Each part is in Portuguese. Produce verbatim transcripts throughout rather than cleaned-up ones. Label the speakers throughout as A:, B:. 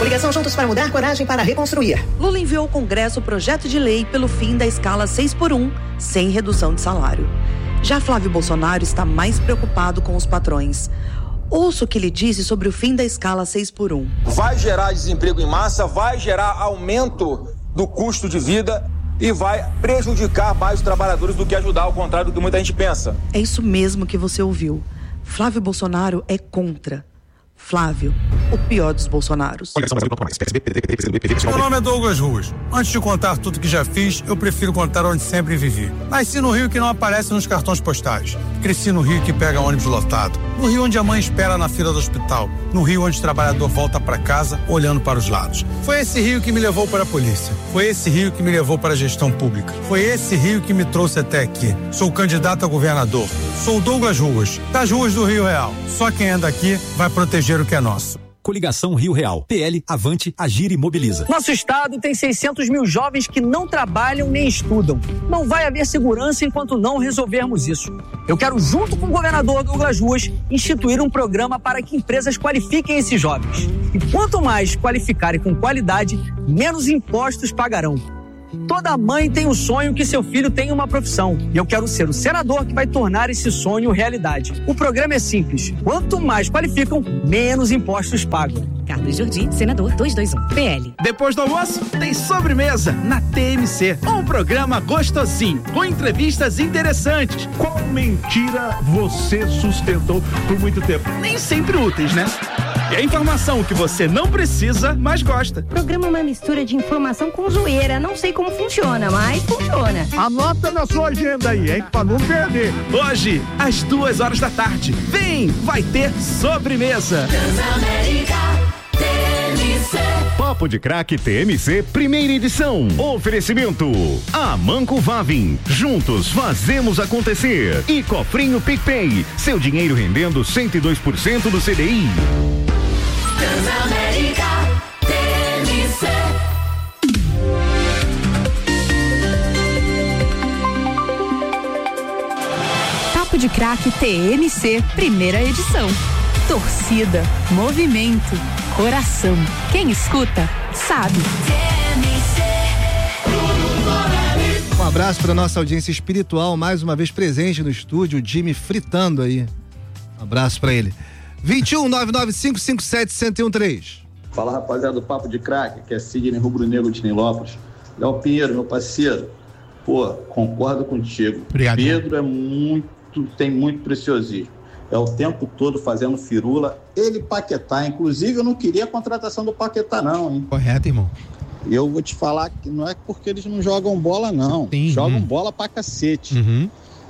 A: Coligação Juntos para Mudar, coragem para reconstruir.
B: Lula enviou ao Congresso o projeto de lei pelo fim da escala seis por um, sem redução de salário. Já Flávio Bolsonaro está mais preocupado com os patrões. Ouça o que ele disse sobre o fim da escala seis por um.
C: Vai gerar desemprego em massa, vai gerar aumento do custo de vida e vai prejudicar mais os trabalhadores do que ajudar, ao contrário do que muita gente pensa.
B: É isso mesmo que você ouviu. Flávio Bolsonaro é contra. Flávio, o pior dos Bolsonaros.
D: Meu nome é Douglas Ruas. Antes de contar tudo que já fiz, eu prefiro contar onde sempre vivi. Nasci no Rio que não aparece nos cartões postais. Cresci no Rio que pega ônibus lotado. No Rio onde a mãe espera na fila do hospital. No Rio onde o trabalhador volta para casa olhando para os lados. Foi esse Rio que me levou para a polícia. Foi esse Rio que me levou para a gestão pública. Foi esse Rio que me trouxe até aqui. Sou candidato a governador. Sou Douglas Ruas, das ruas do Rio Real. Só quem anda aqui vai proteger o que é nosso.
E: Coligação Rio Real. P L, Avante, Agir e Mobiliza.
F: Nosso estado tem seiscentos mil jovens que não trabalham nem estudam. Não vai haver segurança enquanto não resolvermos isso. Eu quero, junto com o governador Douglas Ruas, instituir um programa para que empresas qualifiquem esses jovens. E quanto mais qualificarem com qualidade, menos impostos pagarão. Toda mãe tem o sonho que seu filho tenha uma profissão. E eu quero ser o senador que vai tornar esse sonho realidade. O programa é simples. Quanto mais qualificam, menos impostos pagam.
G: Carlos Jordi, senador duzentos e vinte e um, P L.
H: Depois do almoço, tem sobremesa na T M C. Um programa gostosinho, com entrevistas interessantes.
I: Qual mentira você sustentou por muito tempo?
H: Nem sempre úteis, né? E a informação que você não precisa, mas gosta.
J: O programa é uma mistura de informação com zoeira. Não sei como funciona, mas funciona.
I: Anota na sua agenda aí, hein? Pra não perder.
H: Hoje, às duas horas da tarde. Vem, vai ter sobremesa.
K: Papo de Craque T M C, primeira edição. Oferecimento: Amanco Vavin. Juntos fazemos acontecer. E Cofrinho PicPay. Seu dinheiro rendendo cento e dois por cento do C D I.
L: Transamérica T M C.
M: Papo de Craque T M C, primeira edição. Torcida, movimento, coração. Quem escuta, sabe.
N: Um abraço para nossa audiência espiritual, mais uma vez presente no estúdio, o Jimmy fritando aí. Um abraço para ele. vinte e um, nove nove cinco, cinco sete, um zero um três.
O: Fala, rapaziada do Papo de Craque, que é Sidney Rubro Negro de Nilópolis. Léo Pinheiro, meu parceiro, pô, concordo contigo.
P: Obrigado.
O: Pedro é muito, tem muito preciosismo. É o tempo todo fazendo firula. Ele Paquetá, inclusive eu não queria a contratação do Paquetá não, hein?
P: Correto, irmão.
O: E eu vou te falar que não é porque eles não jogam bola não.
P: Sim,
O: jogam
P: hum.
O: bola pra cacete.
P: Uhum.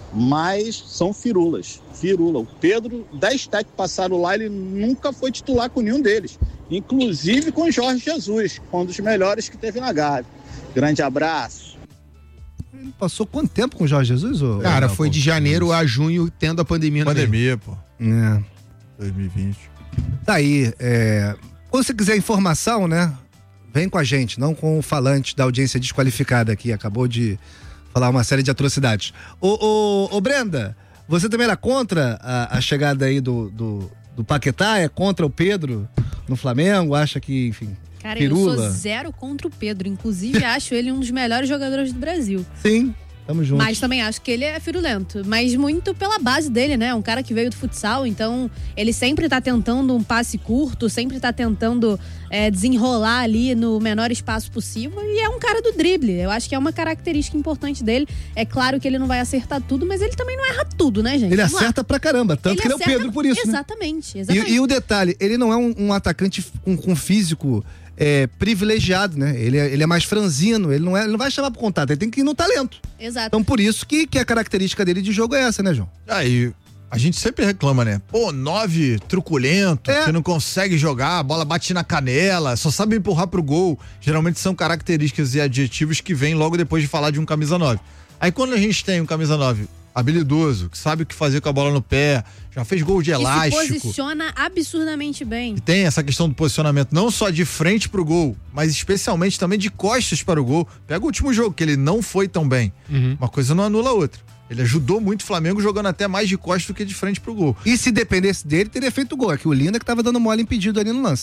O: Mas são firulas. Firula. O Pedro, dez técnicos passaram lá, ele nunca foi titular com nenhum deles. Inclusive com o Jorge Jesus, um dos melhores que teve na Gávea. Grande abraço.
N: Ele passou quanto tempo com o Jorge Jesus? Ou...
P: Cara,
N: não,
P: foi
N: pô,
P: de janeiro a junho, tendo a pandemia.
Q: Pandemia, pô.
N: É.
Q: dois mil e vinte.
N: Tá aí. É... Quando você quiser informação, né? Vem com a gente, não com o falante da audiência desqualificada aqui. Acabou de falar uma série de atrocidades. Ô, ô, ô Brenda, você também era contra a, a chegada aí do, do, do Paquetá? É contra o Pedro no Flamengo? Acha que, enfim...
R: Cara,
N: pirula.
R: eu sou zero contra o Pedro. Inclusive, acho ele um dos melhores jogadores do Brasil.
N: Sim, tamo junto.
R: Mas também acho que ele é firulento. Mas muito pela base dele, né? Um cara que veio do futsal, então ele sempre tá tentando um passe curto, sempre tá tentando é, desenrolar ali no menor espaço possível. E é um cara do drible. Eu acho que é uma característica importante dele. É claro que ele não vai acertar tudo, mas ele também não erra tudo, né, gente?
N: Ele
R: Vamos
N: acerta
R: lá.
N: pra caramba, tanto
R: Ele
N: que ele
R: acerta...
N: é o Pedro por isso,
R: Exatamente,
N: né?
R: exatamente.
N: E, e o detalhe, ele não é um, um atacante com, com físico... É, privilegiado, né? Ele é, ele é mais franzino, ele não, é, ele não vai chamar pro contato, ele tem que ir no talento.
R: Exato.
N: Então por isso que, que a característica dele de jogo é essa, né, João?
Q: Aí, a gente sempre reclama, né? Pô, nove truculento,
N: É.
Q: que não consegue jogar, a bola bate na canela, só sabe empurrar pro gol. Geralmente são características e adjetivos que vêm logo depois de falar de um camisa nove. Aí quando a gente tem um camisa nove habilidoso, que sabe o que fazer com a bola no pé, já fez gol de elástico.
R: E se posiciona absurdamente bem.
Q: E tem essa questão do posicionamento, não só de frente pro gol, mas especialmente também de costas para o gol. Pega o último jogo, que ele não foi tão bem.
P: Uhum.
Q: Uma coisa não anula a outra. Ele ajudou muito o Flamengo jogando até mais de costas do que de frente pro gol.
N: E se dependesse dele, teria feito o gol. É que o Linda que tava dando mole impedido ali no lance.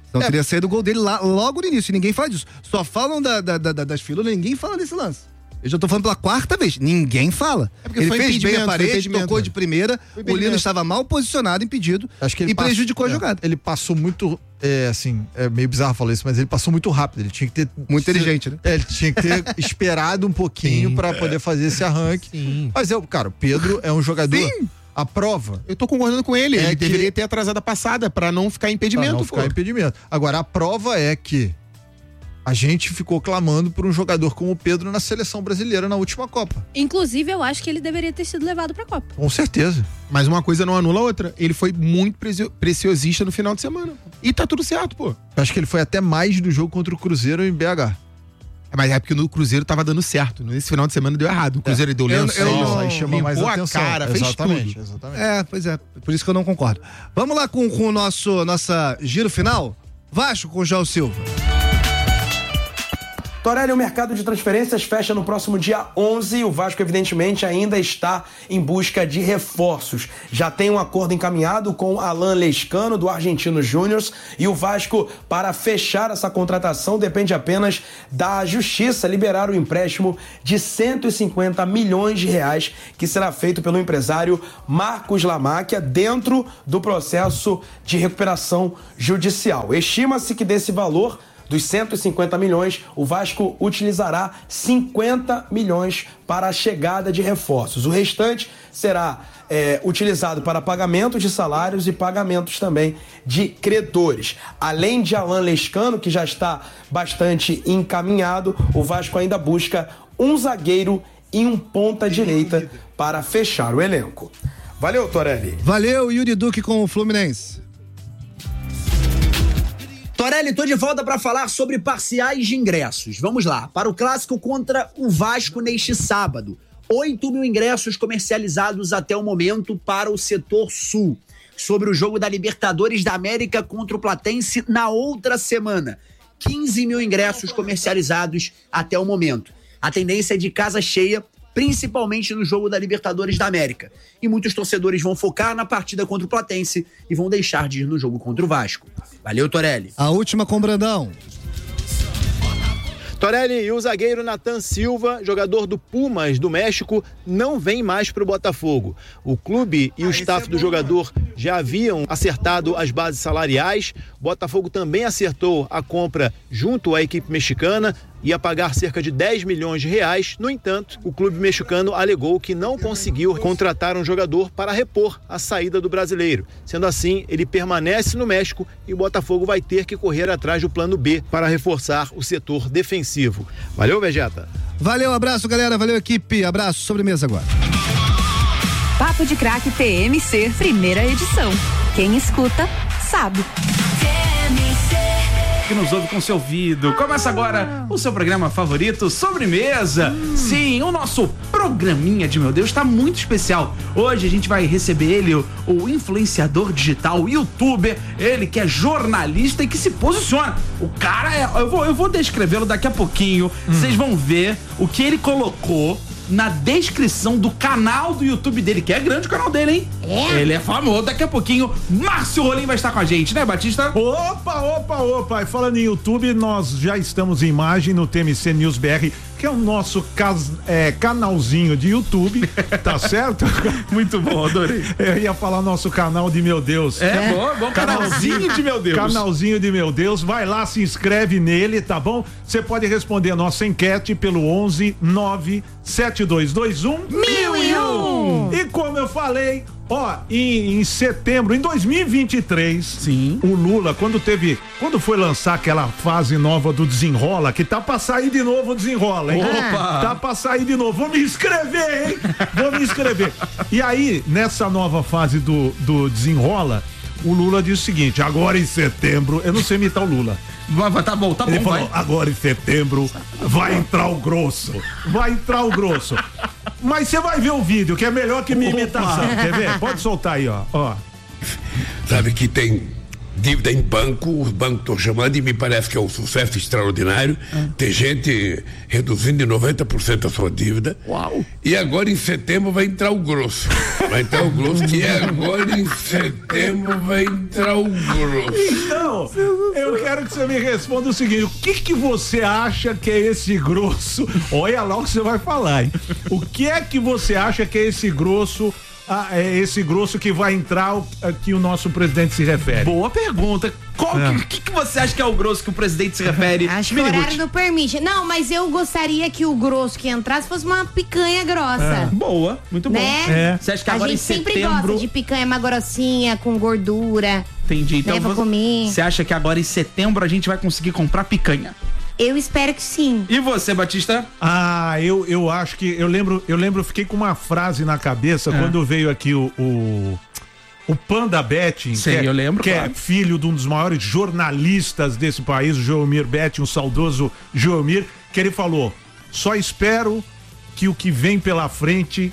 N: Então
Q: É.
N: teria saído o gol dele lá, logo no início. E ninguém fala disso. Só falam da, da, da, das firulas, ninguém fala desse lance. Eu já tô falando pela quarta vez. Ninguém fala.
P: É porque
N: Ele
P: foi
N: fez bem
P: impedimento,
N: a
P: foi
N: parede,
P: impedimento,
N: tocou
P: né?
N: de primeira.
P: Foi
N: O Lino
P: impedimento.
N: estava mal posicionado, impedido.
Q: Acho que ele
N: e
Q: pass-
N: prejudicou a
Q: é,
N: jogada.
Q: Ele passou muito, é, assim, é meio bizarro falar isso, mas ele passou muito rápido. Ele tinha que ter.
N: Muito inteligente, né?
Q: É, ele tinha que ter esperado um pouquinho
P: Sim.
Q: pra poder fazer esse arranque.
P: Sim.
Q: Mas eu, cara, o Pedro é um jogador.
P: Sim.
Q: A prova.
P: Eu tô concordando com ele.
Q: É
P: ele
Q: que-
P: deveria ter atrasado a passada pra não ficar impedimento,
Q: Pra não
P: pô.
Q: ficar impedimento. Agora, a prova é que a gente ficou clamando por um jogador como o Pedro na seleção brasileira na última Copa.
R: Inclusive, eu acho que ele deveria ter sido levado pra Copa.
Q: Com certeza.
P: Mas uma coisa não anula a outra. Ele foi muito preci- preciosista no final de semana. E tá tudo certo, pô.
Q: Eu acho que ele foi até mais do jogo contra o Cruzeiro em B H.
P: Mas é porque no Cruzeiro tava dando certo. Nesse final de semana deu errado. O Cruzeiro deu
N: Eu-
P: lençol,
N: eu não-
Q: aí chama mais
P: limpou a
Q: atenção.
P: cara, fez
Q: Exatamente,
P: tudo.
Q: exatamente.
N: É, pois é. Por isso que eu não concordo. Vamos lá com, com o nosso nossa giro final? Vasco com o João Silva.
S: Torelli, o mercado de transferências fecha no próximo dia onze e o Vasco, evidentemente, ainda está em busca de reforços. Já tem um acordo encaminhado com Alan Lescano, do Argentino Júnior, e o Vasco, para fechar essa contratação, depende apenas da Justiça liberar o empréstimo de cento e cinquenta milhões de reais, que será feito pelo empresário Marcos Lamáquia, dentro do processo de recuperação judicial. Estima-se que desse valor, dos cento e cinquenta milhões, o Vasco utilizará cinquenta milhões para a chegada de reforços. O restante será é, utilizado para pagamento de salários e pagamentos também de credores. Além de Alan Lescano, que já está bastante encaminhado, o Vasco ainda busca um zagueiro e um ponta-direita para fechar o elenco. Valeu, Torelli.
N: Valeu, Yuri Duque com o Fluminense.
T: Torelli, tô de volta para falar sobre parciais de ingressos. Vamos lá, para o clássico contra o Vasco neste sábado. oito mil ingressos comercializados até o momento para o setor sul. Sobre o jogo da Libertadores da América contra o Platense na outra semana. quinze mil ingressos comercializados até o momento. A tendência é de casa cheia, principalmente no jogo da Libertadores da América. E muitos torcedores vão focar na partida contra o Platense e vão deixar de ir no jogo contra o Vasco. Valeu, Torelli.
N: A última com o Brandão.
U: Torelli, e o zagueiro Nathan Silva, jogador do Pumas do México, não vem mais para o Botafogo. O clube e o staff do jogador já haviam acertado as bases salariais. O Botafogo também acertou a compra junto à equipe mexicana, ia pagar cerca de dez milhões de reais. No entanto, o clube mexicano alegou que não conseguiu contratar um jogador para repor a saída do brasileiro. Sendo assim, ele permanece no México e o Botafogo vai ter que correr atrás do plano B para reforçar o setor defensivo. Valeu, Vegeta.
N: Valeu, abraço, galera. Valeu, equipe. Abraço. Sobremesa agora.
M: Papo de Craque T M C, primeira edição. Quem escuta, sabe.
H: Que nos ouve com seu ouvido. Começa agora o seu programa favorito, Sobremesa. Hum. Sim, o nosso programinha de meu Deus está muito especial. Hoje a gente vai receber ele, o, o influenciador digital, youtuber, ele que é jornalista e que se posiciona. O cara é... Eu vou, eu vou descrevê-lo daqui a pouquinho. Vocês hum. vão ver o que ele colocou na descrição do canal do YouTube dele, que é grande o canal dele, hein? É? Ele é famoso. Daqui a pouquinho, Márcio Rolim vai estar com a gente, né, Batista?
I: Opa, opa, opa. E falando em YouTube, nós já estamos em imagem no T M C News B R, que é o nosso cas, é, canalzinho de YouTube, tá certo?
H: Muito bom, adorei.
I: Eu ia falar nosso canal de Meu Deus.
H: É, é. bom, bom, canalzinho de Meu Deus.
I: Canalzinho de Meu Deus, vai lá, se inscreve nele, tá bom? Você pode responder a nossa enquete pelo onze nove sete dois dois um mil e um. E como eu falei, ó, em, em setembro, em dois mil e vinte e três, sim, o Lula, quando teve, quando foi lançar aquela fase nova do Desenrola, que tá pra sair de novo o Desenrola, hein?
H: Opa!
I: Tá pra sair de novo, vou me inscrever, hein? Vou me inscrever. E aí, nessa nova fase do, do Desenrola, o Lula disse o seguinte: agora em setembro, eu não sei imitar o Lula.
H: Tá bom, tá bom.
I: Ele falou,
H: vai.
I: agora em setembro vai entrar o grosso. Vai entrar o grosso. Mas você vai ver o vídeo, que é melhor que minha imitação. Quer ver? Pode soltar aí, ó. ó.
V: Sabe que tem
A: dívida em banco, os bancos estão chamando e me parece que é um sucesso extraordinário. Ah. Tem gente reduzindo em noventa por cento a sua dívida.
H: Uau!
A: E agora em setembro vai entrar o grosso. Vai entrar o grosso, que é agora em setembro vai entrar o grosso.
I: Então, eu quero que você me responda o seguinte: o que que você acha que é esse grosso? Olha lá o que você vai falar, hein? O que é que você acha que é esse grosso? Ah, é esse grosso que vai entrar o, que o nosso presidente se refere?
H: Boa pergunta. Qual
I: É.
H: que, que você acha que é o grosso que o presidente se refere?
V: Acho que o horário não permite. Não, mas eu gostaria que o grosso que entrasse fosse uma picanha grossa.
H: É. Boa, muito bom.
V: Né?
H: É. Você acha que
V: a
H: agora
V: gente
H: em
V: sempre
H: setembro...
V: gosta de picanha mais grossinha, com gordura.
H: Entendi. Então
V: né, pra
H: você,
V: comer.
H: você acha que agora em setembro a gente vai conseguir comprar picanha?
V: Eu espero que sim.
H: E você, Batista?
I: Ah, eu, eu acho que eu lembro, eu lembro, eu fiquei com uma frase na cabeça
H: É.
I: quando veio aqui o, o, o Panda Betting,
H: Sim,
I: que, é,
H: eu lembro,
I: que
H: claro.
I: é filho de um dos maiores jornalistas desse país, o Joelmir Betting, o saudoso Joelmir, que ele falou: só espero que o que vem pela frente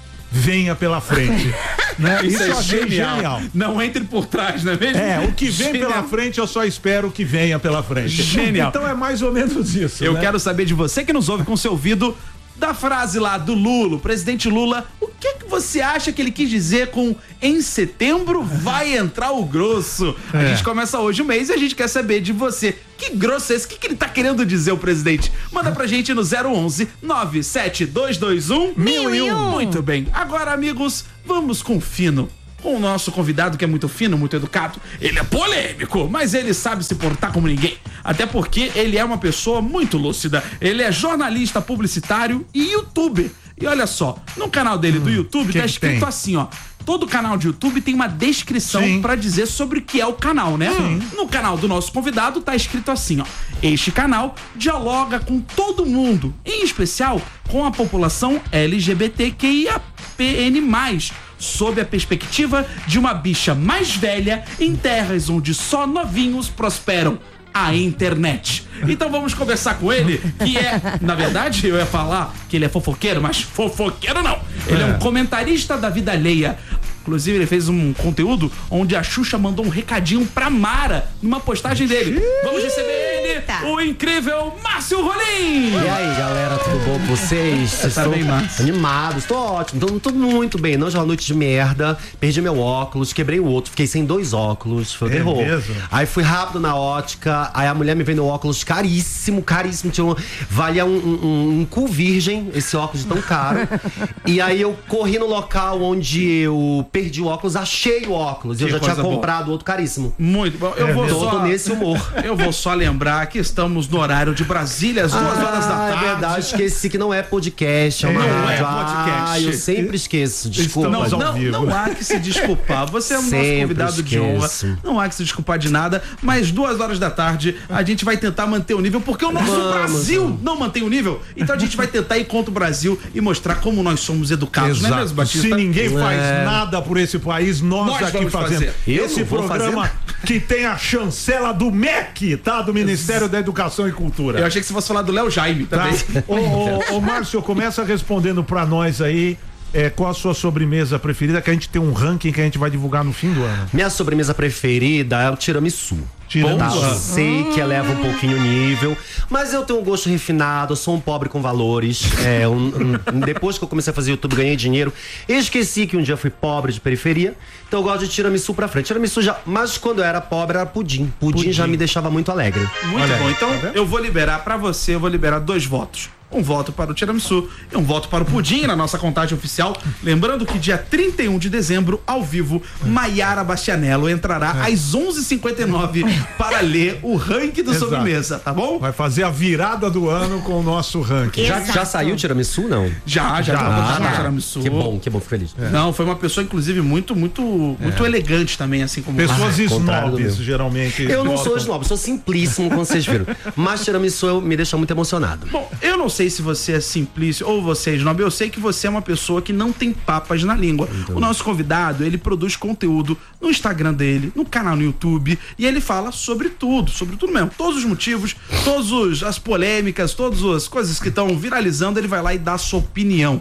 I: venha pela frente. Né?
H: Isso, é
I: eu achei
H: genial.
I: genial.
H: Não entre por trás, não é mesmo?
I: É, o que vem
H: Genial.
I: pela frente eu só espero que venha pela frente.
H: Genial.
I: Então é mais ou menos isso.
H: Eu
I: né?
H: quero saber de você que nos ouve com seu ouvido da frase lá do Lula, o presidente Lula. O que que você acha que ele quis dizer com em setembro vai entrar o grosso? A
I: É.
H: gente começa hoje o mês e a gente quer saber de você. Que grosso é esse? O que, que ele tá querendo dizer, o presidente? Manda pra gente no zero onze nove sete dois dois um mil e um. Muito bem. Agora, amigos, vamos com o fino. Com o nosso convidado, que é muito fino, muito educado. Ele é polêmico, mas ele sabe se portar como ninguém. Até porque ele é uma pessoa muito lúcida. Ele é jornalista, publicitário e youtuber. E olha só, no canal dele do YouTube
I: que
H: tá
I: que
H: escrito
I: tem?
H: assim, ó. Todo canal de YouTube tem uma descrição
I: Sim.
H: pra dizer sobre o que é o canal, né?
I: Sim.
H: No canal do nosso convidado tá escrito assim, ó. Este canal dialoga com todo mundo, em especial com a população L G B T Q I A P N mais, sob a perspectiva de uma bicha mais velha em terras onde só novinhos prosperam. A internet. Então vamos conversar com ele, que é, na verdade, eu ia falar que ele é fofoqueiro, mas fofoqueiro não. Ele é,
I: É.
H: um comentarista da vida alheia. Inclusive, ele fez um conteúdo onde a Xuxa mandou um recadinho pra Mara numa postagem dele. Vamos receber ele, o incrível Márcio Rolim!
W: E aí, galera, tudo bom com vocês? Vocês
H: Tá
W: estão
H: bem, Márcio?
W: animados? Tô ótimo, tô, tô muito bem. Não, já uma noite de merda, perdi meu óculos, quebrei o outro, fiquei sem dois óculos, foi um
I: É
W: terror.
I: mesmo?
W: Aí fui rápido na ótica, aí a mulher me vendeu um óculos caríssimo, caríssimo, tinha um, valia um, um, um cu virgem, esse óculos de tão caro. E aí eu corri no local onde eu perdi o óculos, achei o óculos, e eu
H: Que
W: já tinha
H: coisa boa.
W: comprado outro caríssimo.
H: Muito bom. Eu
W: É
H: vou
W: mesmo?
H: só.
W: Tô nesse humor.
H: Eu vou só lembrar que estamos no horário de Brasília, às duas
W: Ah,
H: horas da tarde.
W: É verdade, esqueci que não é podcast, é uma
H: Não é
W: rádio.
H: podcast.
W: Ah, eu sempre esqueço, desculpa.
H: Não, não, não há que se desculpar. Você é o nosso
W: Sempre
H: convidado de honra.
W: esqueço.
H: Não há que se desculpar de nada. Mas duas horas da tarde a gente vai tentar manter o nível, porque o nosso
W: Vamos,
H: Brasil
W: vamos.
H: não mantém o nível. Então a gente vai tentar ir contra o Brasil e mostrar como nós somos educados, não é mesmo, Batista?
I: Se ninguém faz
H: É.
I: nada por esse país, nós,
H: Nós
I: aqui
H: vamos
I: fazemos.
H: fazer.
W: Eu
I: Esse
W: não vou
I: programa que tem a chancela do M E C, tá? Do Ministério da Educação e Cultura.
H: Eu achei que você fosse falar do Léo Jaime
I: Tá?
H: também.
I: Ô, ô, ô, Márcio, começa respondendo pra nós aí é, qual a sua sobremesa preferida, que a gente tem um ranking que a gente vai divulgar no fim do ano.
W: Minha sobremesa preferida é o tiramisu.
I: Tiramisu.
W: Tá, eu sei que eleva um pouquinho o nível, mas eu tenho um gosto refinado, eu sou um pobre com valores. É, um- um- depois que eu comecei a fazer YouTube, ganhei dinheiro. Esqueci que um dia fui pobre de periferia, então eu gosto de tiramisu pra frente. Tiramisu já, mas quando eu era pobre era pudim. Pudim,
H: Pudim.
W: já me deixava muito alegre.
H: Muito
W: Olha
H: bom.
W: aí,
H: Então,
W: tá vendo?
H: eu vou liberar pra você, eu vou liberar dois votos. Um voto para o tiramisu e um voto para o pudim na nossa contagem oficial. Lembrando que dia trinta e um de dezembro, ao vivo, Maiara Bastianello entrará às onze e cinquenta e nove para ler o ranking do
I: Exato.
H: sobremesa, tá bom?
I: Vai fazer a virada do ano com o nosso ranking.
W: Já, já saiu o tiramisu, não?
H: Já, já, já,
W: Ah,
H: já,
W: tá.
H: tiramisu.
W: Que bom, que bom, fico feliz.
H: Não, foi uma pessoa, inclusive, muito, muito, muito elegante também, assim como
I: Pessoas
W: Ah, contrário do
I: snobs,
W: meu.
I: geralmente.
W: Eu não sou
I: gostam.
W: snob, sou simplíssimo, como vocês viram. Mas tiramisu eu- me deixa muito emocionado.
H: Bom, eu não sei se você é simplício ou você é snob, eu sei que você é uma pessoa que não tem papas na língua. O nosso convidado, ele produz conteúdo no Instagram dele, no canal no YouTube, e ele fala sobre tudo, sobre tudo mesmo. Todos os motivos, todas as polêmicas, todas as coisas que estão viralizando, ele vai lá e dá a sua opinião.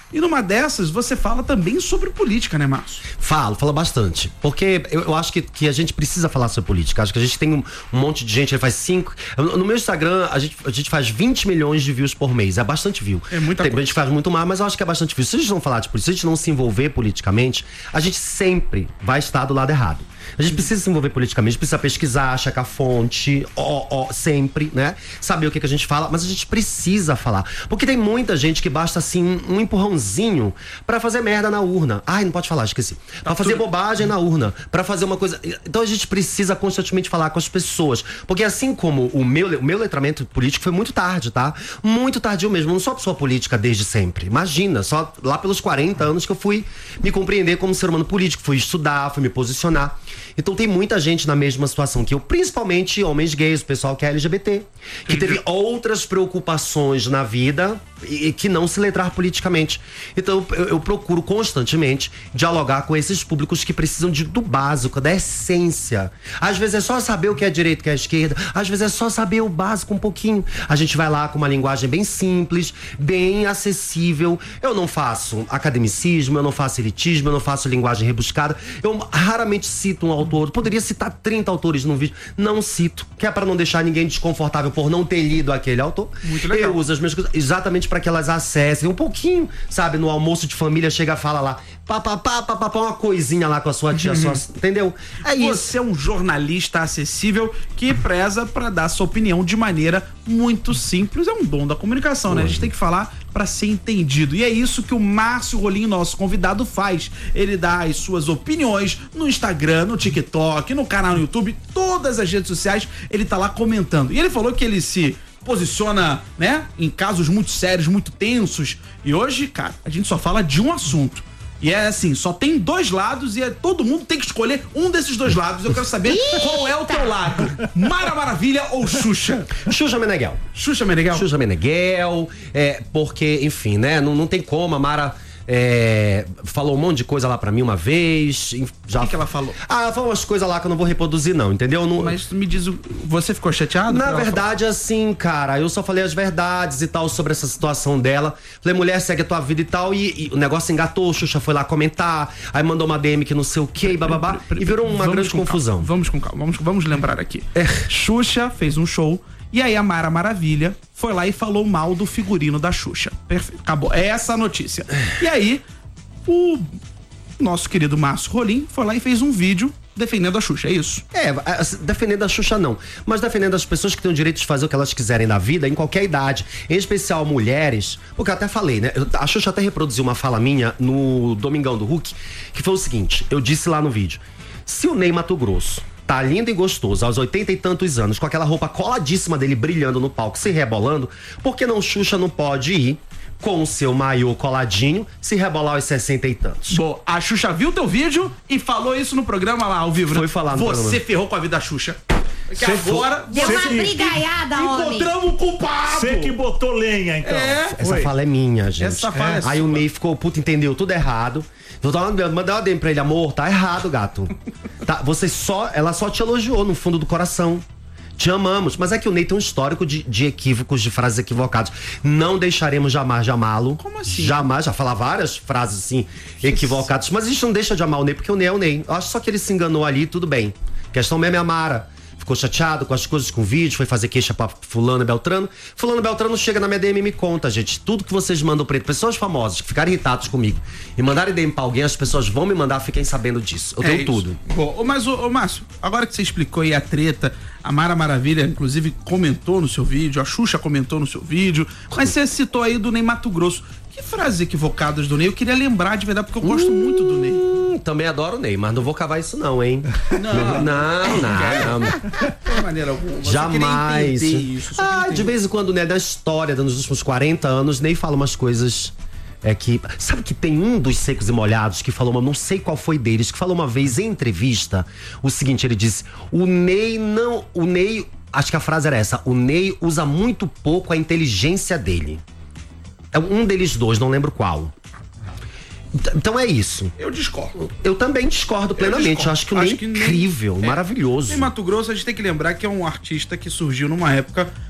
H: E numa dessas, você fala também sobre política, né, Márcio?
W: Falo, falo bastante. Porque eu, eu acho que, que a gente precisa falar sobre política. Acho que a gente tem um, um monte de gente, ele faz cinco. No meu Instagram, a gente, a gente faz vinte milhões de views por mês. É bastante view.
H: É muita
W: tem,
H: coisa.
W: A gente faz muito mais, mas eu acho que é bastante view. Se a gente não falar de política, se a gente não se envolver politicamente, a gente sempre vai estar do lado errado. A gente precisa se envolver politicamente, precisa pesquisar, checar fonte, ó, ó, sempre, né? Saber o que, que a gente fala, mas a gente precisa falar. Porque tem muita gente que basta, assim, um empurrãozinho pra fazer merda na urna. Ai, não pode falar, esqueci. Pra fazer bobagem na urna, pra fazer uma coisa... Então a gente precisa constantemente falar com as pessoas. Porque assim como o meu, o meu letramento político foi muito tarde, tá? Muito tardio mesmo. Eu não sou pessoa política desde sempre. Imagina, só lá pelos quarenta anos que eu fui me compreender como ser humano político. Fui estudar, fui me posicionar. Então tem muita gente na mesma situação que eu, principalmente homens gays, o pessoal que é L G B T, que teve outras preocupações na vida e, e que não se letrar politicamente. Então eu, eu procuro constantemente dialogar com esses públicos que precisam de, do básico, da essência. Às vezes é só saber o que é direita e o que é esquerda, às vezes é só saber o básico um pouquinho. A gente vai lá com uma linguagem bem simples, bem acessível. Eu não faço academicismo, eu não faço elitismo, eu não faço linguagem rebuscada. Eu raramente cito um autor. Poderia citar trinta autores num vídeo. Não cito, que é pra não deixar ninguém desconfortável por não ter lido aquele autor.
H: Muito legal.
W: Eu uso as minhas coisas exatamente pra que elas acessem um pouquinho, sabe? No almoço de família, chega e fala lá, papapá, papapá, uma coisinha lá com a sua tia, sua, entendeu?
H: É isso. Você é um jornalista acessível que preza pra dar sua opinião de maneira muito simples. É um dom da comunicação, né? A gente tem que falar pra ser entendido. E é isso que o Márcio Rolim, nosso convidado, faz. Ele dá as suas opiniões no Instagram, no TikTok, no canal no YouTube, todas as redes sociais, ele tá lá comentando. E ele falou que ele se posiciona, né, em casos muito sérios, muito tensos. E hoje, cara, a gente só fala de um assunto. E é assim, só tem dois lados e é, todo mundo tem que escolher um desses dois lados. Eu quero saber qual é o teu lado. Mara Maravilha ou Xuxa?
W: Xuxa Meneghel.
H: Xuxa Meneghel?
W: Xuxa Meneghel, é, porque, enfim, né, não, não tem como, a Mara... É, falou um monte de coisa lá pra mim uma vez. Já...
H: O que, que ela falou?
W: Ah, ela falou umas coisas lá que eu não vou reproduzir, não, entendeu? Não...
H: Mas me diz, você ficou chateado?
W: Na verdade, assim, cara, eu só falei as verdades e tal sobre essa situação dela. Falei, mulher, segue a tua vida e tal. E, e o negócio engatou, o Xuxa foi lá comentar, aí mandou uma D M que não sei o que, bababá, e virou uma
H: vamos
W: grande confusão.
H: Calma, vamos com calma, vamos, vamos lembrar aqui. É. Xuxa fez um show. E aí a Mara Maravilha foi lá e falou mal do figurino da Xuxa. Perfeito, acabou. É essa a notícia. E aí, o nosso querido Márcio Rolim foi lá e fez um vídeo defendendo a Xuxa, é isso?
W: É, defendendo a Xuxa não, mas defendendo as pessoas que têm o direito de fazer o que elas quiserem na vida, em qualquer idade, em especial mulheres, porque eu até falei, né? A Xuxa até reproduziu uma fala minha no Domingão do Hulk, que foi o seguinte, eu disse lá no vídeo, se o Ney Mato Grosso tá lindo e gostoso, aos oitenta e tantos anos, com aquela roupa coladíssima dele brilhando no palco, se rebolando, por que não Xuxa não pode ir com o seu maiô coladinho, se rebolar aos sessenta e tantos?
H: Bom, a Xuxa viu teu vídeo e falou isso no programa lá, ao vivo.
W: Foi falar no
H: Você
W: programa.
H: ferrou com a vida da Xuxa. Que agora...
V: Deu
H: você
V: uma
H: que-
V: brigaiada, homem.
H: Encontramos o culpado.
I: Você que botou lenha, então.
H: É.
W: Essa
I: Foi.
W: fala é minha, gente.
H: Essa fala é
W: Aí
H: sua.
W: o Ney ficou, puta, entendeu tudo errado. Eu tava mandando uma D M pra ele, amor, tá errado, gato. Tá, você só, ela só te elogiou no fundo do coração. Te amamos. Mas é que o Ney tem um histórico de, de equívocos, de frases equivocadas. Não deixaremos jamais de amá-lo.
H: Como assim?
W: Jamais, já falar várias frases assim, equivocadas. Mas a gente não deixa de amar o Ney, porque o Ney é o Ney. Eu acho só que ele se enganou ali, tudo bem. Questão mesmo é a Mara. Ficou chateado com as coisas, com o vídeo, foi fazer queixa pra fulano e Beltrano. Fulano e Beltrano chega na minha D M e me conta, gente. Tudo que vocês mandam pra ele, pessoas famosas que ficaram irritadas comigo e mandarem D M pra alguém, as pessoas vão me mandar, fiquem sabendo disso. Eu
H: É
W: tenho
H: isso.
W: tudo.
H: Bom, ô, mas, ô, ô, Márcio, agora que você explicou aí a treta, a Mara Maravilha, inclusive, comentou no seu vídeo, a Xuxa comentou no seu vídeo, mas você citou aí do Ney Mato Grosso. Que frases equivocadas do Ney? Eu queria lembrar de verdade, porque eu gosto muito do Ney.
W: Hum, também adoro o Ney, mas não vou cavar isso não, hein?
H: Não,
W: não, não. não.
H: De maneira alguma. Você
W: Jamais.
H: queria entender isso, só queria
W: Ah,
H: entender.
W: de vez em quando, né, da história, nos últimos quarenta anos, Ney fala umas coisas. É que. Sabe que tem um dos Secos e Molhados que falou, mas não sei qual foi deles, que falou uma vez em entrevista o seguinte: ele disse, o Ney não. O Ney. Acho que a frase era essa: o Ney usa muito pouco a inteligência dele. É um deles dois, não lembro qual. Então é isso.
H: Eu discordo.
W: Eu também discordo plenamente. Eu,
H: discordo.
W: acho que o Ney é incrível,
H: é,
W: maravilhoso.
H: Em Mato Grosso, a gente tem que lembrar que é um artista que surgiu numa época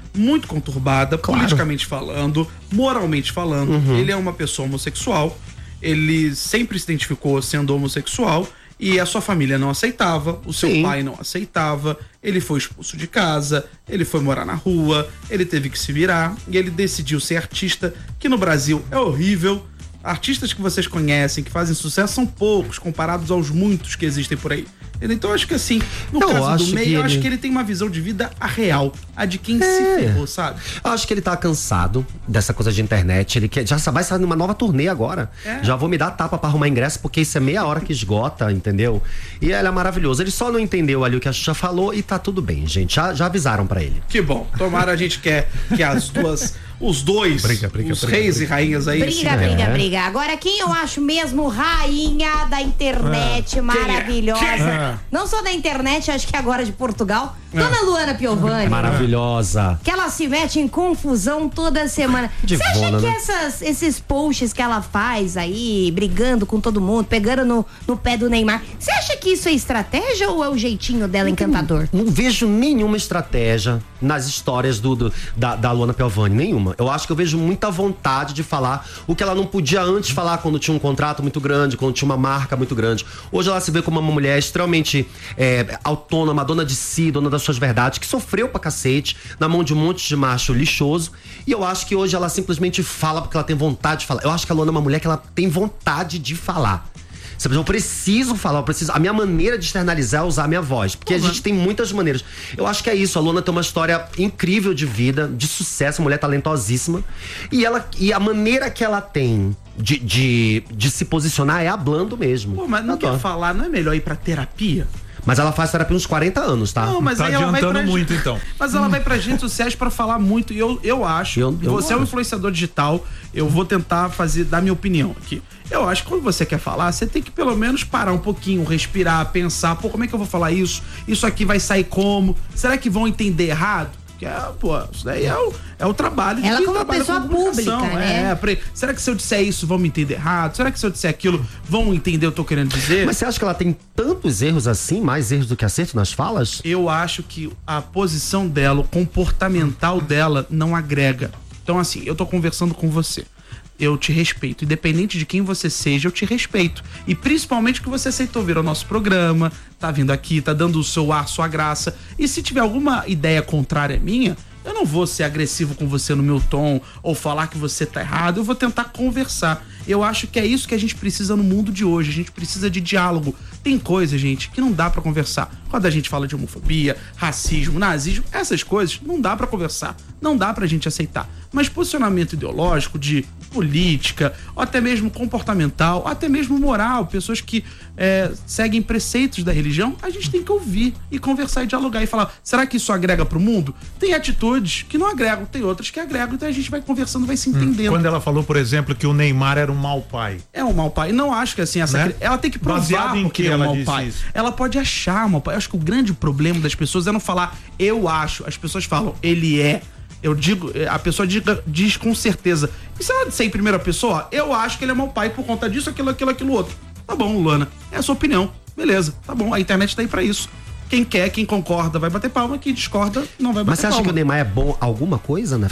H: muito conturbada,
W: Claro.
H: politicamente falando, moralmente falando.
W: Uhum.
H: Ele é uma pessoa homossexual, ele sempre se identificou sendo homossexual e a sua família não aceitava, o seu
W: Sim.
H: pai não aceitava, ele foi expulso de casa, ele foi morar na rua, ele teve que se virar e ele decidiu ser artista, que no Brasil é horrível. Artistas que vocês conhecem, que fazem sucesso, são poucos comparados aos muitos que existem por aí. Então eu acho que assim, no
W: Eu
H: caso
W: acho
H: do Ney,
W: que
H: eu acho
W: ele-
H: que ele tem uma visão de vida a real, a de quem se ferrou, sabe?
W: Eu acho que ele tá cansado dessa coisa de internet. Ele quer, já vai sair numa nova turnê agora.
H: É.
W: Já vou me dar tapa pra arrumar ingresso, porque isso é meia hora que esgota, entendeu? E ele é maravilhoso. Ele só não entendeu ali o que a Xuxa falou e tá tudo bem, gente. Já, já avisaram pra ele.
H: Que bom. Tomara a gente quer que as duas, os dois,
W: Briga, briga,
H: os
W: briga,
H: reis
W: briga.
H: e rainhas aí.
V: Briga,
H: se-
V: briga,
H: É.
V: briga. Agora, quem eu acho mesmo rainha da internet,
H: Ah,
V: maravilhosa.
W: quem é?
V: Não só da internet, acho que agora de Portugal. Dona Luana Piovani.
W: Maravilhosa.
V: Que ela se mete em confusão toda semana. Você acha
W: Divona,
V: que
W: né?
V: essas, esses posts que ela faz aí, brigando com todo mundo, pegando no, no pé do Neymar, você acha que isso é estratégia ou é o jeitinho dela encantador?
W: Não vejo nenhuma estratégia nas histórias do, do- da, da Luana Piovani, nenhuma. Eu acho que eu vejo muita vontade de falar o que ela não podia antes falar quando tinha um contrato muito grande, quando tinha uma marca muito grande. Hoje ela se vê como uma mulher extremamente é, autônoma, dona de si, dona das suas verdades, que sofreu pra cacete na mão de um monte de macho lixoso. E eu acho que hoje ela simplesmente fala porque ela tem vontade de falar. Eu acho que a Luana é uma mulher que ela tem vontade de falar. Sabe, eu preciso falar, eu preciso. A minha maneira de externalizar é usar a minha voz. Porque a gente tem muitas maneiras. Eu acho que é isso. A Luana tem uma história incrível de vida, de sucesso, mulher talentosíssima. E, ela, e a maneira que ela tem de, de, de se posicionar é hablando mesmo.
H: Pô, mas não quer falar, não é melhor ir pra terapia?
W: Mas ela faz terapia uns quarenta anos, tá?
H: Não, mas aí ela vai pra
I: muito, então.
H: Mas ela vai pras redes sociais pra falar muito. E eu, eu acho.
W: Eu- eu
H: você é um
W: gosto.
H: influenciador digital. Eu vou tentar fazer, dar minha opinião aqui. Eu acho que quando você quer falar, você tem que pelo menos parar um pouquinho, respirar, pensar, pô, como é que eu vou falar isso? Isso aqui vai sair como? Será que vão entender errado? Que é, pô, isso daí é o, é o trabalho de
V: Ela
H: quem
V: como
H: trabalha
V: pessoa
H: com comunicação,
V: pública, né?
H: É, pra- será que se eu disser isso vão me entender errado? Será que se eu disser aquilo vão entender o que eu tô querendo dizer?
W: Mas você acha que ela tem tantos erros assim, mais erros do que acerto nas falas?
H: Eu acho que a posição dela, o comportamental dela não agrega. Então, assim, eu tô conversando com você. Eu te respeito. Independente de quem você seja, eu te respeito. E principalmente que você aceitou vir ao nosso programa, tá vindo aqui, tá dando o seu ar, sua graça. E se tiver alguma ideia contrária à minha, eu não vou ser agressivo com você no meu tom ou falar que você tá errado. Eu vou tentar conversar. Eu acho que é isso que a gente precisa no mundo de hoje. A gente precisa de diálogo. Tem coisa, gente, que não dá pra conversar. Quando a gente fala de homofobia, racismo, nazismo, essas coisas não dá pra conversar. Não dá pra gente aceitar. Mas posicionamento ideológico, de política, ou até mesmo comportamental, ou até mesmo moral, pessoas que é, seguem preceitos da religião, a gente tem que ouvir e conversar e dialogar e falar, será que isso agrega pro mundo? Tem atitudes que não agregam, tem outras que agregam, então a gente vai conversando, vai se entendendo.
I: Quando ela falou, por exemplo, que o Neymar era um mau pai.
H: É um mau pai. Não acho que assim, essa
I: Né?
H: cri- ela tem que provar
I: Baseado em
H: porque
I: que
H: ele é um
I: ela
H: mau
I: disse
H: pai.
I: isso?
H: Ela pode achar mau pai. Eu acho que o grande problema das pessoas é não falar eu acho. As pessoas falam ele é. Eu digo, a pessoa diga, diz com certeza. E se ela disser em primeira pessoa, ó, eu acho que ele é mau pai por conta disso, aquilo, aquilo, aquilo outro. Tá bom, Luana. É a sua opinião. Beleza, tá bom. A internet tá aí pra isso. Quem quer, quem concorda vai bater palma, quem discorda não vai bater palma.
W: Mas você acha que o Neymar é bom alguma coisa, né?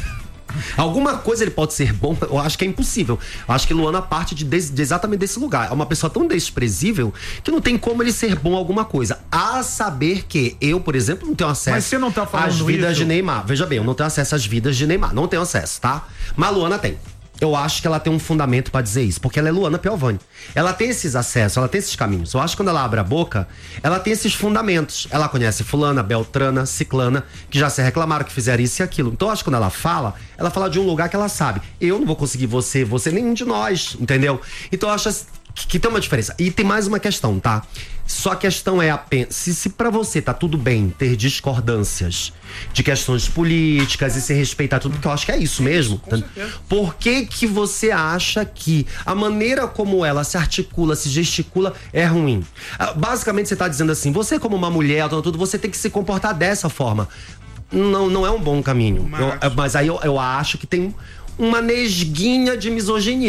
W: Alguma coisa ele pode ser bom, eu acho que é impossível. Eu acho que Luana parte de, des- de exatamente desse lugar. É uma pessoa tão desprezível que não tem como ele ser bom alguma coisa. A saber que eu, por exemplo, não tenho acesso
I: Mas você não tá falando
W: às vidas
I: isso?
W: de Neymar. Veja bem, eu não tenho acesso às vidas de Neymar. Não tenho acesso, tá? Mas a Luana tem. Eu acho que ela tem um fundamento pra dizer isso, porque ela é Luana Piovani. Ela tem esses acessos, ela tem esses caminhos. Eu acho que quando ela abre a boca, ela tem esses fundamentos. Ela conhece fulana, beltrana, ciclana, que já se reclamaram que fizeram isso e aquilo. Então eu acho que quando ela fala, ela fala de um lugar que ela sabe. Eu não vou conseguir você, você, nenhum de nós, entendeu? Então eu acho que, que tem uma diferença. E tem mais uma questão, tá? Só a questão é apenas, se, se pra você tá tudo bem ter discordâncias de questões políticas e se respeitar tudo, porque eu acho que é isso mesmo. Tá? Por que que você acha que a maneira como ela se articula, se gesticula é ruim? Ah, basicamente você tá dizendo assim, você como uma mulher, tudo, você tem que se comportar dessa forma. Não, não é um bom caminho. Eu- mas aí eu, eu acho que tem uma nesguinha de misoginia.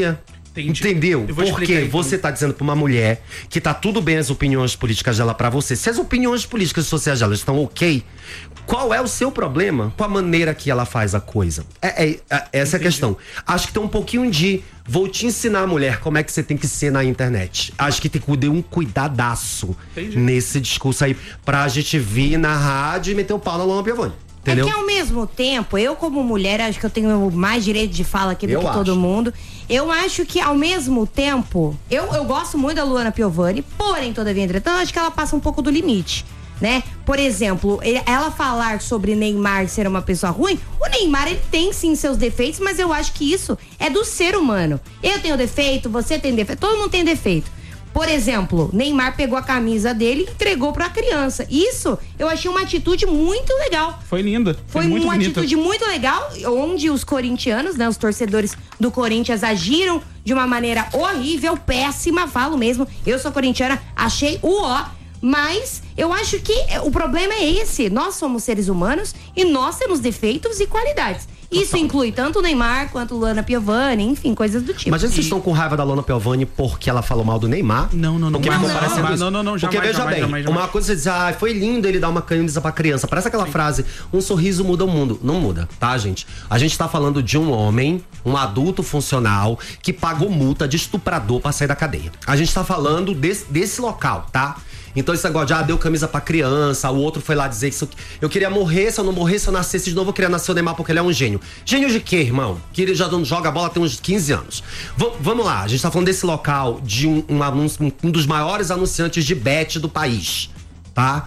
H: Entendi.
W: Entendeu?
H: Eu vou
W: Porque
H: explicar, então.
W: você tá dizendo pra uma mulher que tá tudo bem as opiniões políticas dela pra você. Se as opiniões políticas e sociais dela estão ok, qual é o seu problema com a maneira que ela faz a coisa? É, é- é- essa é a questão. Acho que tem um pouquinho de vou te ensinar, mulher, como é que você tem que ser na internet. Acho que tem que ter um cuidadaço
V: Entendi.
W: nesse discurso aí pra gente vir na rádio e meter o pau na Luana Piovani. Entendeu?
V: É que ao mesmo tempo, eu como mulher, acho que eu tenho mais direito de fala aqui do
W: Eu
V: que todo
W: acho.
V: mundo. Eu acho que ao mesmo tempo, eu, eu gosto muito da Luana Piovani, porém, todavia, entretanto, acho que ela passa um pouco do limite, né? Por exemplo, e- ela falar sobre Neymar ser uma pessoa ruim, o Neymar, ele tem sim seus defeitos, mas eu acho que isso é do ser humano. Eu tenho defeito, você tem defeito, todo mundo tem defeito. Por exemplo, Neymar pegou a camisa dele e entregou pra criança. Isso eu achei uma atitude muito legal.
H: Foi linda.
V: Foi
H: muito
V: uma
H: bonita.
V: atitude muito legal, onde os corintianos, né, os torcedores do Corinthians agiram de uma maneira horrível, péssima, falo mesmo. Eu sou corintiana, achei o ó. Mas eu acho que o problema é esse. Nós somos seres humanos e nós temos defeitos e qualidades. Isso inclui tanto o Neymar quanto o Luana Piovani, enfim, coisas do tipo.
W: Mas vocês estão com raiva da Luana Piovani porque ela falou mal do Neymar?
H: Não, não, não.
W: Porque
H: Não,
W: ficou
H: não,
W: parecendo
H: não,
W: isso.
H: não, não, não,
W: Porque
H: jamais,
W: veja
H: jamais,
W: bem,
H: jamais, jamais.
W: uma coisa você diz, ah, foi lindo ele dar uma camisa pra criança. Parece aquela frase, um sorriso muda o mundo. Não muda, tá, gente? A gente tá falando de um homem, um adulto funcional, que pagou multa de estuprador pra sair da cadeia. A gente tá falando desse, desse local, tá? Então esse negócio de, ah, deu camisa pra criança, o outro foi lá dizer que isso, eu queria morrer, se eu não morrer, se eu nascesse de novo, eu queria nascer o Neymar porque ele é um gênio. Gênio de quê, irmão? Que ele já não joga bola tem uns quinze anos. V- vamos lá, a gente tá falando desse local de um, um, anúncio- um- um dos maiores anunciantes de bet do país, tá?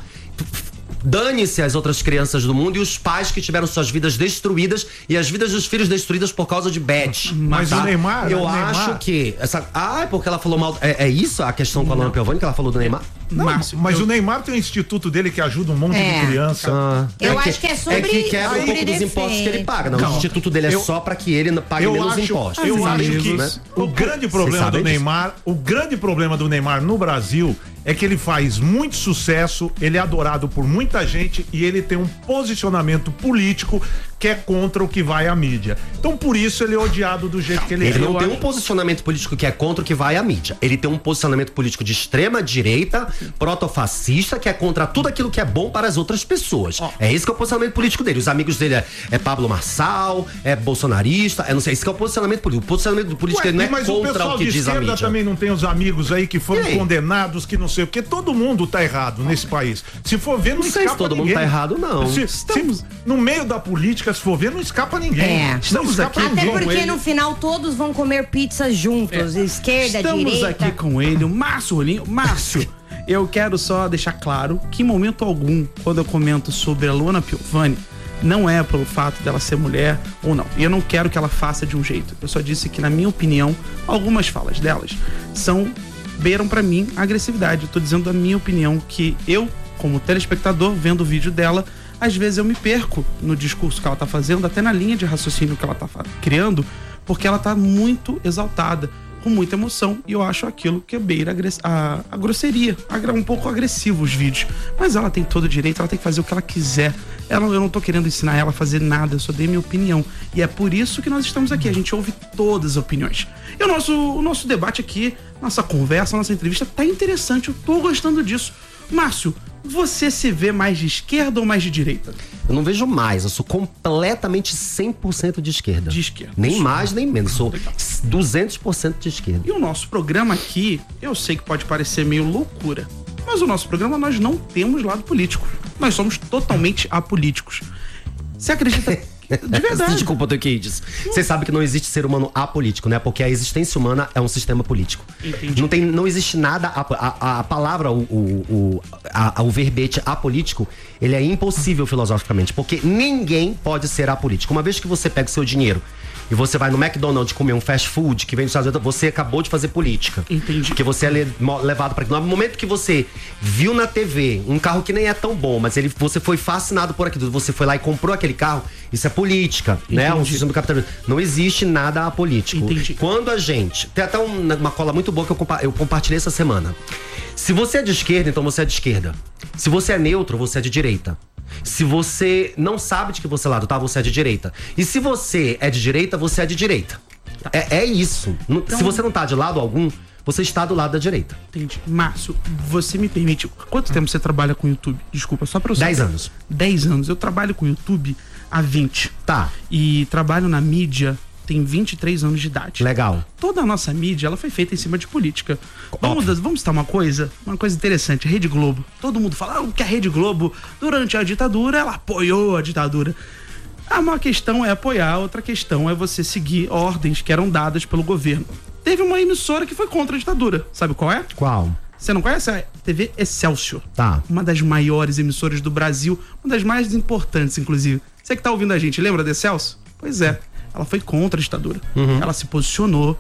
W: Dane-se as outras crianças do mundo e os pais que tiveram suas vidas destruídas e as vidas dos filhos destruídas por causa de bet.
I: Mas
W: tá?
I: o Neymar-
W: Eu
I: o Neymar-
W: acho que essa, ah, é porque ela falou mal. É, é isso a questão com a Luana Piovani que ela falou do Neymar?
I: Não, mas o Neymar tem um instituto dele que ajuda um monte
W: É.
I: de criança.
W: Ah.
V: Eu acho que é sobre-
W: É que quebra um
V: sobre
W: pouco dos
V: defeito.
W: impostos que ele paga. Não,
I: Calma.
W: o instituto dele é
I: Eu-
W: só pra que ele n- pague
I: eu
W: menos
I: acho,
W: impostos.
I: Eu
W: Vocês
I: acho
W: sabem
I: que
W: disso, né?
I: o grande
W: Vocês
I: problema do
W: sabem disso?
I: Neymar, o grande problema do Neymar no Brasil é que ele faz muito sucesso, ele é adorado por muita gente e ele tem um posicionamento político que é contra o que vai à mídia. Então por isso ele é odiado do jeito que ele,
W: Ele
I: é.
W: não
I: Eu
W: tem
I: acho-
W: um posicionamento político que é contra o que vai à mídia. Ele tem um posicionamento político de extrema direita, protofascista, que é contra tudo aquilo que é bom para as outras pessoas. É esse que é o posicionamento político dele. Os amigos dele é, é Pablo Marçal, é bolsonarista, é não sei, esse que é o posicionamento político. O posicionamento político
I: Ué,
W: dele não é
I: mas o
W: contra
I: pessoal
W: o que
I: de
W: diz a
I: esquerda
W: mídia.
I: também não tem os amigos aí que foram
W: E aí?
I: condenados, que não sei o que. Todo mundo tá errado nesse país. Se for ver, não,
W: Não sei se
I: escapa
W: todo mundo
I: ninguém.
W: tá errado, não.
I: Se, se- no meio da política, se for ver, não escapa ninguém.
V: É.
I: Não escapa
V: Até
I: ninguém.
V: porque no final todos vão comer pizza juntos, esquerda,
H: Estamos
V: direita.
H: aqui com ele, o Márcio Rolinho. Márcio, eu quero só deixar claro que em momento algum, quando eu comento sobre a Luana Piovani, não é pelo fato dela ser mulher ou não. E eu não quero que ela faça de um jeito. Eu só disse que, na minha opinião, algumas falas delas são, beiram pra mim a agressividade. Eu tô dizendo a minha opinião que eu, como telespectador, vendo o vídeo dela, às vezes eu me perco no discurso que ela tá fazendo, até na linha de raciocínio que ela tá fa- criando, porque ela tá muito exaltada, com muita emoção, e eu acho aquilo que beira a, agress- a, a grosseria, agra- um pouco agressivo os vídeos. Mas ela tem todo o direito, ela tem que fazer o que ela quiser. Ela, eu não tô querendo ensinar ela a fazer nada, eu só dei minha opinião. E é por isso que nós estamos aqui, a gente ouve todas as opiniões. E o nosso, o nosso debate aqui, nossa conversa, nossa entrevista tá interessante, eu tô gostando disso. Márcio, você se vê mais de esquerda ou mais de direita?
W: Eu não vejo mais, eu sou completamente cem por cento de esquerda.
H: De esquerda.
W: Nem mais, nem menos. Sou duzentos por cento de esquerda.
H: E o nosso programa aqui, eu sei que pode parecer meio loucura, mas o nosso programa nós não temos lado político. Nós somos totalmente apolíticos. Você acredita? De verdade.
W: Desculpa, eu tenho que ir disso. Você sabe que não existe ser humano apolítico, né? Porque a existência humana é um sistema político.
H: Entendi.
W: Não, tem, não existe nada. A, a, a palavra, o, o, o, a, o verbete apolítico, ele é impossível filosoficamente. Porque ninguém pode ser apolítico. Uma vez que você pega o seu dinheiro e você vai no McDonald's comer um fast food que vem dos Estados Unidos, você acabou de fazer política.
H: Entendi.
W: Porque você é le- mo- levado para aquilo. No momento que você viu na T V um carro que nem é tão bom, mas ele, você foi fascinado por aquilo, você foi lá e comprou aquele carro, isso é política, né? Um sistema do capitalismo. Não existe nada apolítico.
H: Entendi.
W: Quando a gente... Tem até um- uma cola muito boa que eu, compa- eu compartilhei essa semana. Se você é de esquerda, então você é de esquerda. Se você é neutro, você é de direita. Se você não sabe de que você é lado, tá? Você é de direita. E se você é de direita, você é de direita. É, é isso. Não-
H: Então-
W: Se você não tá de lado algum, você está do lado da direita.
H: Entendi. Márcio, você me permite. Quanto tempo você trabalha com o YouTube? Desculpa, só pra eu saber.
W: Dez anos.
H: Dez anos. Eu trabalho com o YouTube há vinte.
W: Tá.
H: E trabalho na mídia tem vinte e três anos de idade.
W: Legal.
H: Toda a nossa mídia, ela foi feita em cima de política. Vamos, vamos citar uma coisa, uma coisa interessante. Rede Globo. Todo mundo fala ah, que a Rede Globo, durante a ditadura, ela apoiou a ditadura. Ah, uma questão é apoiar, outra questão é você seguir ordens que eram dadas pelo governo. Teve uma emissora que foi contra a ditadura. Sabe qual é?
W: Qual?
H: Você não conhece? A T V Excelsior.
W: Tá.
H: Uma das maiores emissoras do Brasil, uma das mais importantes, inclusive. Você que tá ouvindo a gente, lembra da Excelsior? Pois é, ela foi contra a ditadura.
W: Uhum.
H: Ela se posicionou,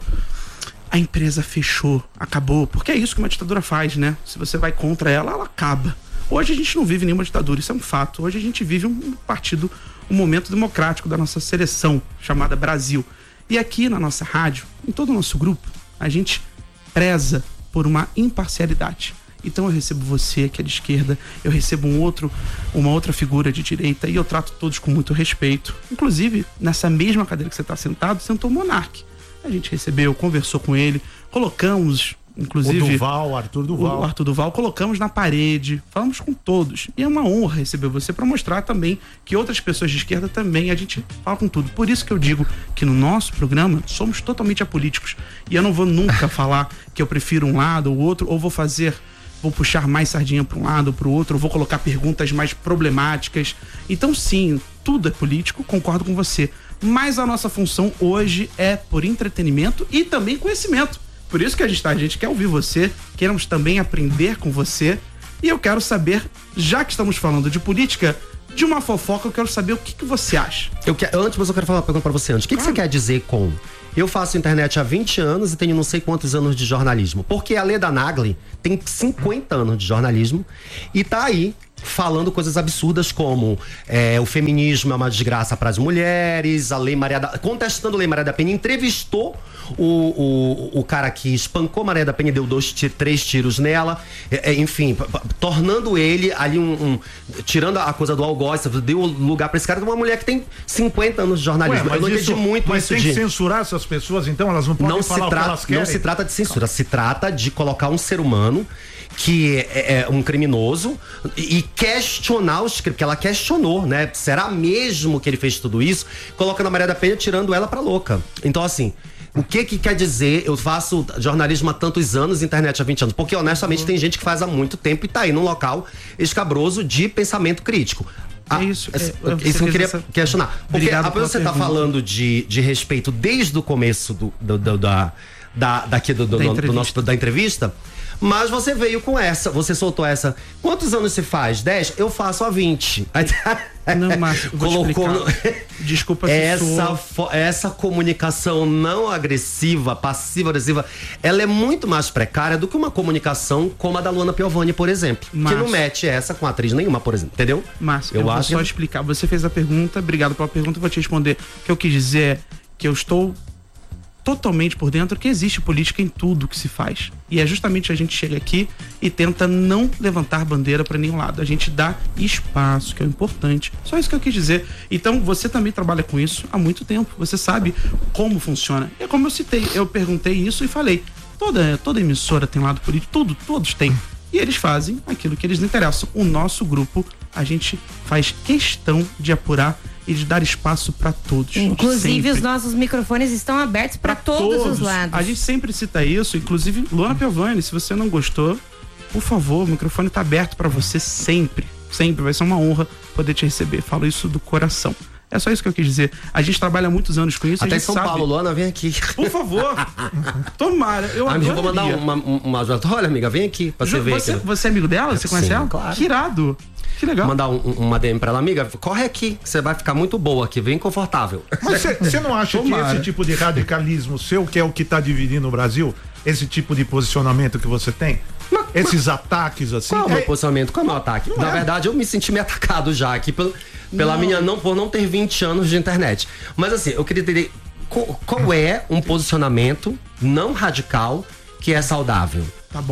H: a empresa fechou, acabou. Porque é isso que uma ditadura faz, né? Se você vai contra ela, ela acaba. Hoje a gente não vive nenhuma ditadura, isso é um fato. Hoje a gente vive um partido, um momento democrático da nossa seleção, chamada Brasil. E aqui na nossa rádio, em todo o nosso grupo, a gente preza por uma imparcialidade. Então eu recebo você, que é de esquerda, eu recebo um outro, uma outra figura de direita e eu trato todos com muito respeito. Inclusive, nessa mesma cadeira que você está sentado, sentou o Monark. A gente recebeu, conversou com ele, colocamos, inclusive...
I: O Duval, Arthur Duval.
H: O Arthur Duval, colocamos na parede, falamos com todos. E é uma honra receber você para mostrar também que outras pessoas de esquerda também, a gente fala com tudo. Por isso que eu digo que no nosso programa somos totalmente apolíticos. E eu não vou nunca falar que eu prefiro um lado ou outro, ou vou fazer... vou puxar mais sardinha para um lado ou para o outro, vou colocar perguntas mais problemáticas. Então, sim, tudo é político, concordo com você. Mas a nossa função hoje é por entretenimento e também conhecimento. Por isso que a gente tá, a gente quer ouvir você, queremos também aprender com você. E eu quero saber, já que estamos falando de política, de uma fofoca, eu quero saber o que, que você acha.
W: Eu que, antes, mas eu quero falar uma pergunta pra você antes. O que, que você quer dizer com... Eu faço internet há vinte anos e tenho não sei quantos anos de jornalismo. Porque a Leda Nagli tem cinquenta anos de jornalismo e tá aí falando coisas absurdas como é, o feminismo é uma desgraça para as mulheres, a Lei Maria da... contestando a Lei Maria da Penha, entrevistou o, o, o cara que espancou Maria da Penha e deu dois, três tiros nela, é, é, enfim, p- p- tornando ele ali um, um... tirando a coisa do algoz, deu lugar para esse cara de uma mulher que tem cinquenta anos de jornalismo.
I: Ué,
W: Eu não
I: mas
W: entendi
I: isso-
W: muito
I: mas
W: isso
I: tem
W: de...
I: que censurar essas pessoas, então elas não podem
W: não
I: falar
W: se
I: o que
W: trata,
I: elas querem.
W: Não se trata de censura, se trata de colocar um ser humano que é, é um criminoso e questionar os crimes, que ela questionou, né? Será mesmo que ele fez tudo isso? Coloca na Maria da Penha tirando ela pra louca. Então, assim, o que que quer dizer? Eu faço jornalismo há tantos anos, internet há vinte anos. Porque, honestamente, uhum. tem gente que faz há muito tempo e tá aí num local escabroso de pensamento crítico. Ah,
H: é isso. É,
W: isso que eu queria essa... questionar. Porque
H: Obrigado
W: a você tá
H: pergunta.
W: falando de, de respeito desde o começo do, do, do, da, da, daqui do, do,
H: Da
W: do, do
H: entrevista.
W: nosso, da entrevista, mas você veio com essa, você soltou essa. Quantos anos você faz? dez? Eu faço há vinte.
H: Não, Márcio, eu vou
W: Colocou no...
H: Desculpa se
W: essa,
H: sou...
W: fo- essa comunicação não agressiva, passiva-agressiva, ela é muito mais precária do que uma comunicação como a da Luana Piovani, por exemplo.
H: Márcio.
W: Que não mete essa com atriz nenhuma, por exemplo. Entendeu?
H: Márcio, eu,
W: eu
H: vou
W: acho
H: só
W: que...
H: explicar. Você fez a pergunta, obrigado pela pergunta, eu vou te responder. O que eu quis dizer é que eu estou totalmente por dentro que existe política em tudo que se faz. E é justamente a gente chega aqui e tenta não levantar bandeira para nenhum lado. A gente dá espaço, que é o importante. Só isso que eu quis dizer. Então, você também trabalha com isso há muito tempo. Você sabe como funciona. É como eu citei, eu perguntei isso e falei, toda, toda emissora tem lado político, tudo, todos têm. E eles fazem aquilo que eles interessam. O nosso grupo, a gente faz questão de apurar e de dar espaço para todos.
V: Inclusive,
H: sempre.
V: os nossos microfones estão abertos para todos, todos os lados.
H: A gente sempre cita isso, inclusive Luana Piovani, se você não gostou, por favor, o microfone tá aberto para você sempre. Sempre, vai ser uma honra poder te receber. Falo isso do coração. É só isso que eu quis dizer. A gente trabalha há muitos anos com isso.
W: Até
H: a
W: em
H: gente
W: São
H: sabe...
W: Paulo, Luana, vem aqui.
H: Por favor. Tomara. Eu
W: amigo, vou mandar
H: adoraria.
W: uma, uma, uma. Olha, amiga, vem aqui pra você
H: Ju,
W: ver.
H: Você,
W: aqui.
H: você é amigo dela? Você conhece
W: Sim,
H: ela?
W: claro.
H: Que irado. Que legal.
W: Mandar um, uma D M pra ela, amiga, corre aqui, você vai ficar muito boa aqui, bem confortável.
I: Mas você não acha
W: Tomara.
I: que esse tipo de radicalismo seu, que é o que está dividindo o Brasil, esse tipo de posicionamento que você tem, mas, esses mas, ataques assim...
W: Qual é o meu
I: é...
W: posicionamento? Qual é o meu ataque?
I: Não
W: Na
I: é.
W: verdade, eu me senti meio atacado já aqui pelo, pela não. minha, não, por não ter vinte anos de internet. Mas assim, eu queria entender qual, qual é um posicionamento não radical que é saudável.
H: Tá bom.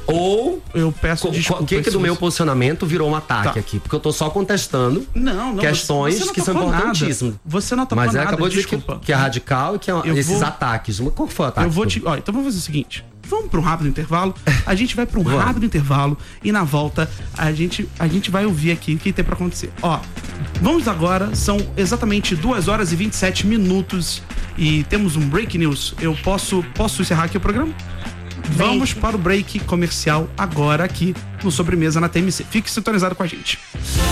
W: Ou
H: eu peço
W: desculpa. O que, que do meu posicionamento virou um ataque
H: Tá.
W: aqui? Porque eu tô só contestando
H: Não, não,
W: questões
H: você não
W: que são
H: tocou nada.
W: importantíssimas.
H: Você não tocou
W: Mas ela
H: nada,
W: acabou de dizer que,
H: desculpa.
W: que é radical e que é
H: Eu
W: esses
H: vou-
W: ataques. Mas qual que foi o ataque?
H: Eu vou te. Ó, então vamos fazer o seguinte. Vamos para um rápido intervalo. A gente vai para um
W: Vamos.
H: rápido intervalo e na volta a gente, a gente vai ouvir aqui o que tem para acontecer. Ó, vamos agora, são exatamente duas horas e vinte e sete minutos e temos um break news. Eu posso, posso encerrar aqui o programa? Vamos para o break comercial agora aqui no Sobremesa na T M C. Fique sintonizado com a gente.